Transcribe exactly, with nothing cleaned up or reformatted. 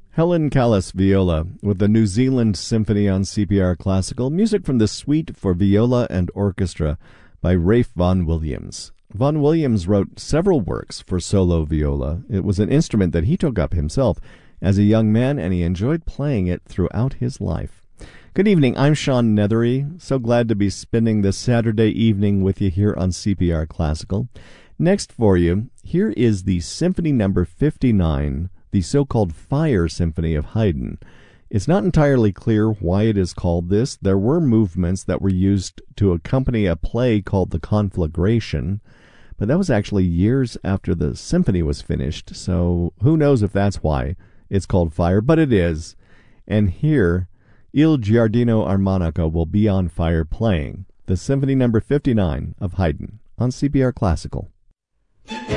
Helen Callis viola with the New Zealand Symphony on C P R Classical, music from the Suite for Viola and Orchestra by Ralph Vaughan Williams. Vaughan Williams wrote several works for solo viola. It was an instrument that he took up himself as a young man, and he enjoyed playing it throughout his life. Good evening, I'm Sean Nethery. So glad to be spending this Saturday evening with you here on C P R Classical. Next for you, here is the Symphony Number fifty-nine, the so-called Fire Symphony of Haydn. It's not entirely clear why it is called this. There were movements that were used to accompany a play called The Conflagration, but that was actually years after the symphony was finished, so who knows if that's why it's called Fire, but it is. And here, Il Giardino Armonica will be on fire playing the Symphony Number fifty-nine of Haydn on C P R Classical.